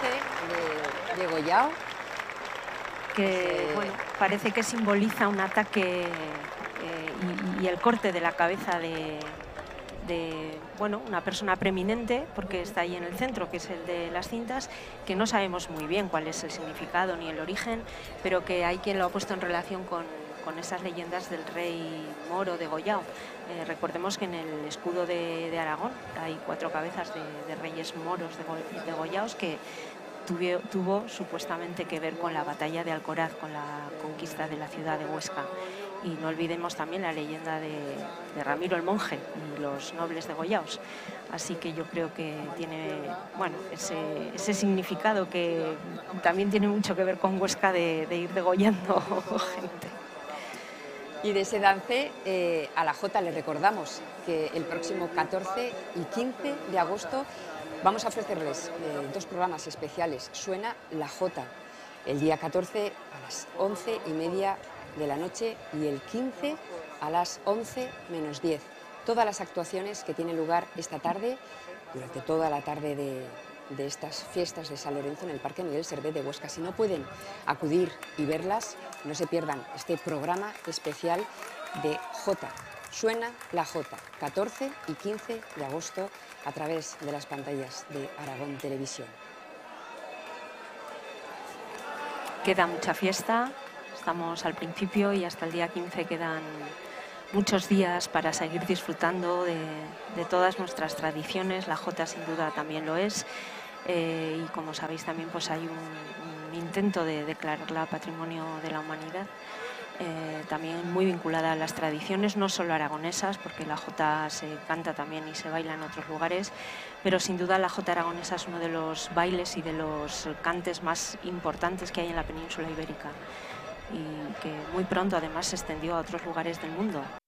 de Goyao. Que bueno, parece que simboliza un ataque y el corte de la cabeza de bueno, una persona preeminente, porque está ahí en el centro, que es el de las cintas, que no sabemos muy bien cuál es el significado ni el origen, pero que hay quien lo ha puesto en relación con esas leyendas del rey moro de Goyao. Recordemos que en el escudo de Aragón hay 4 cabezas de reyes moros de Goyaos que tuvo supuestamente que ver con la batalla de Alcoraz, con la conquista de la ciudad de Huesca. Y no olvidemos también la leyenda de Ramiro el Monje y los nobles de Goyaos. Así que yo creo que tiene, bueno, ese significado que también tiene mucho que ver con Huesca de ir degollando gente. Y de ese dance a la Jota le recordamos que el próximo 14 y 15 de agosto vamos a ofrecerles 2 programas especiales. Suena la Jota el día 14 a las 11:30 de la noche y el 15 a las 11 menos 10. Todas las actuaciones que tienen lugar esta tarde, durante toda la tarde de estas fiestas de San Lorenzo en el Parque Miguel Servet de Huesca. Si no pueden acudir y verlas, no se pierdan este programa especial de Jota. Suena la Jota, 14 y 15 de agosto a través de las pantallas de Aragón Televisión. Queda mucha fiesta, estamos al principio y hasta el día 15 quedan muchos días para seguir disfrutando de todas nuestras tradiciones. La Jota sin duda también lo es. Y como sabéis también pues hay un intento de declararla Patrimonio de la Humanidad, también muy vinculada a las tradiciones, no solo aragonesas, porque la jota se canta también y se baila en otros lugares, pero sin duda la jota aragonesa es uno de los bailes y de los cantes más importantes que hay en la península ibérica y que muy pronto además se extendió a otros lugares del mundo.